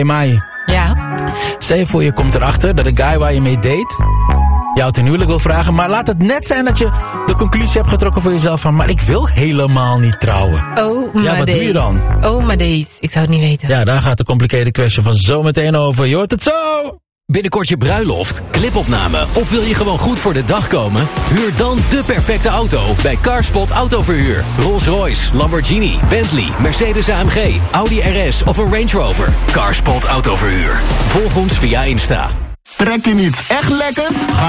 Mai. Ja. Stel je voor je komt erachter dat de guy waar je mee date jou ten huwelijk wil vragen, maar laat het net zijn dat je de conclusie hebt getrokken voor jezelf van, maar ik wil helemaal niet trouwen. Oh, maar ja, wat doe je dan? Oh, maar deze. Ik zou het niet weten. Ja, daar gaat de complicated question van zo meteen over. Je hoort het zo! Binnenkort je bruiloft, clipopname of wil je gewoon goed voor de dag komen? Huur dan de perfecte auto bij Carspot Autoverhuur. Rolls-Royce, Lamborghini, Bentley, Mercedes AMG, Audi RS of een Range Rover. Carspot Autoverhuur. Volg ons via Insta. Trek je niets echt lekkers? Ga